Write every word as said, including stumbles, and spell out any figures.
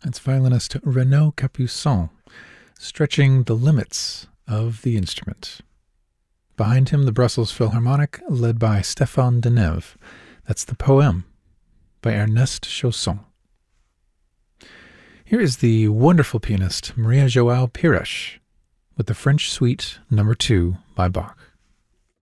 It's violinist Renaud Capuçon, stretching the limits of the instrument. Behind him, the Brussels Philharmonic, led by Stéphane Denève. That's the Poème by Ernest Chausson. Here is the wonderful pianist Maria João Pires with the French Suite Number Two by Bach.